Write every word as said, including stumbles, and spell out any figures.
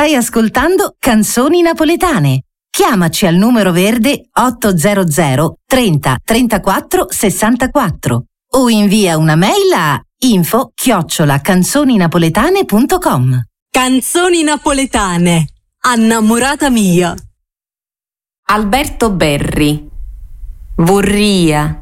Stai ascoltando Canzoni Napoletane. Chiamaci al numero verde ottocento trenta trentaquattro sessantaquattro o invia una mail a info chiocciola canzoninapoletane punto com. Canzoni napoletane. Annamorata mia. Alberto Berri. Vorria.